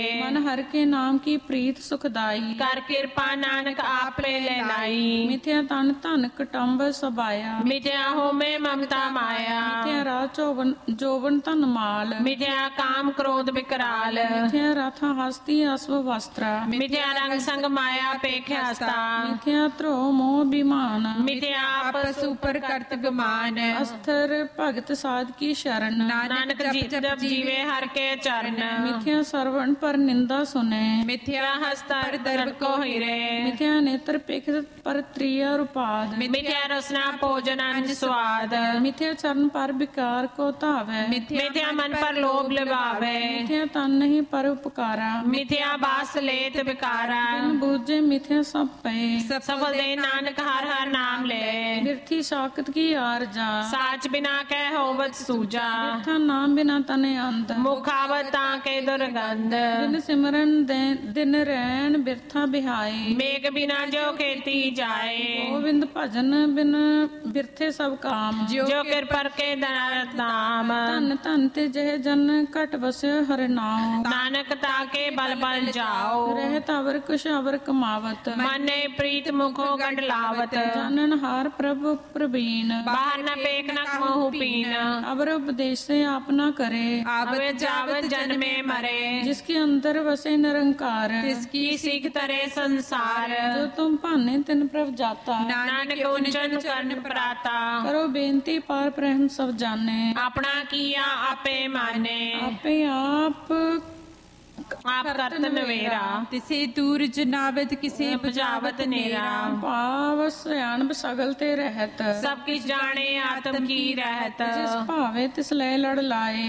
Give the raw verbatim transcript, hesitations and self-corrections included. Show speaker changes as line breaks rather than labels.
ਮਨ ਹਰ ਕੇ ਨਾਮ ਕੀ ਪ੍ਰੀਤ ਸੁਖਦਾਈ।
ਕਰ ਕਿਰਪਾ ਨਾਨਕ ਆਪੇ ਲੈ ਲਾਈ।
ਮਿਥਿਆ ਤਨ ਧਨ ਕਟੰਬ ਸਬਾਇਆ।
ਮਿਟਿਆ ਹੋਮੇ ਮਮਤਾ ਮਾਇਆ।
ਮਿਥਿਆ ਰਾਹ ਚੋਵਨ ਜੋਵਨ ਧਨ ਮਾਲ।
ਮਿਟਿਆ ਕਾਮ ਕ੍ਰੋਧ ਵਿਕਰਾਲ।
ਮਿਥਿਆ ਰਥਾ ਹਸਤੀ ਅਸਵ ਵਸਤਰਾ।
ਮਿਟਿਆ ਰੰਗ ਸੰਗ ਮਾਇਆ ਪੇਖਿਆਸਤਾ।
ਮਿਥਿਆ ਧਰੋ ਮੋਹ ਬਿਮਾਨ।
ਮਿਟਿਆ ਆਪਸ ਉਪਰ ਕਰਤ ਗਮਾਨ।
ਅਸਥਰ ਭਗਤ ਸਾਧ ਕੀ ਸ਼ਰਨ।
ਨਾਨਕ ਜਪ ਜਪ ਜੀਵੇ ਹਰ ਕੇ ਚਰਨ।
ਮਿਥਿਆ ਸਰਵਣ ਪਰ ਨਿੰਦਾ ਸੁਨੇ।
ਮਿਥਿਆ ਹਸਤਰ ਦਰਬ ਕੋ ਹੀਰੇ।
ਮਿਥਿਆ ਨੇਤਰ ਪੇਖਤ ਪਰ ਤ੍ਰਿਆ ਰੁਪਾਦ।
ਮਿਥਿਆ ਰਸਨਾ ਭੋਜਨ ਅੰਜ ਸਵਾਦ।
ਮਿਥਿਆ ਚਰਨ ਪਰ ਵਿਕਾਰ ਕੋ ਧਾਵੈ।
ਮਿਥਿਆ ਮਨ ਪਰ ਲੋਭ ਲਵਾਵੇ।
ਮਿਥਿਆ ਤਨ ਨਹੀਂ ਪਰ ਉਪਕਾਰਾ।
ਮਿਥਿਆ ਬਾਸ ਲੇਤ ਵਿਕਾਰਾ।
ਬਿਨ ਬੂਝੇ ਮਿਥਿਆ ਸਭ ਪਏ।
ਸਫਲ ਦੇ ਨਾਨਕ ਹਰ ਹਰ ਨਾਮ ਲੈ।
ਬਿਰਥੀ ਸਾਖਤ ਕੀ ਆਰਜਾ।
ਸਾਚ ਬਿਨਾ ਕਹਿ ਹੋਵਤ ਸੂਜਾ।
ਬਿਰਥਾ ਨਾਮ ਬਿਨਾ ਤਨੇ ਅੰਤ।
ਮੁਖਾਵਤ ਤਾਂ ਕੇ ਦੁਰਗੰਧ।
ਬਿਨ ਸਿਮਰਨ ਦੇ ਦਿਨ ਰਹਿਣ ਬਿਰਥਾ ਬਿਹਾਏ।
ਮੇਘ ਬਿਨਾ ਜੋ ਖੇਤੀ ਜਾਏ।
ਗੋਬਿੰਦ ਭਜਨ ਬਿਨ ਬਿਰਥੇ ਸਭ ਕਾਮ।
ਜੋ ਕਿਰਪਰ ਕੇ ਦਨਾਰਤ ਨਾਮ।
ਧਨ ਧਨ ਤੇ ਜਹ ਜਨ ਘਟ ਵਸਿਆ ਹਰਿ ਨਾਮ।
ਨਾਨਕ ਤਾਕੇ ਬਲ ਬਲ ਜਾਓ।
ਰਹਿਤ ਅਵਰ ਕੁਸ਼ ਅਵਰ ਕਮਾਵਤ।
ਮਨੇ ਪ੍ਰੀਤ ਮੁਖੋ ਗੰਢ ਲਾਵਤ।
ਜਾਨਨ ਹਾਰ ਪ੍ਰਭ ਪ੍ਰਵੀਨ।
ਬਾਹਰ ਨ ਪੇਖ ਨ ਮੋਹ ਪੀਨ।
ਅਵਰ ਉਪਦੇਸ਼ ਸੇ ਆਪਨਾ ਕਰੇ।
ਆਵਤ ਜਾਵਤ ਜਨਮੇ ਮਰੇ।
ਜਿਸਕੇ ਅੰਦਰ ਵਸੇ ਨਿਰੰਕਾਰ।
ਤਿਸਕੀ ਸਿੱਖ ਤਰੇ ਸੰਸਾਰ।
ਜੋ ਤੁਮ ਭਾਨੇ ਤਿਨ ਪ੍ਰਭ ਜਾਤਾ।
ਨਾਨਕ ਉੰਚਨ ਕਰਨ ਪ੍ਰਾਤਾ।
ਕਰੋ ਬੇਨਤੀ ਪਾਰ ਪ੍ਰਹਿਮ ਸਭ ਜਾਣੇ।
ਆਪਣਾ ਕੀਆ ਆਪੇ ਮਾਨੇ।
ਆਪੇ ਆਪ
ਆਪ ਕਰਤ ਨਵੇਰਾ।
ਤਿਸੇ ਦੂਰ ਜਨਾਵਤ ਕਿਸੇ
ਬੁਝਾਵਤ ਨੇਰਾ।
ਭਾਵ ਸਿਆਣਪ ਸਗਲ ਤੇ ਰਹਿਤ।
ਸਭ ਕਿਛ ਜਾਣੇ ਆਤਮ ਕੀ ਰਹਿਤ।
ਜਿਸ ਭਾਵੇ ਤਿਸ ਲੈ ਲੜ ਲਾਏ।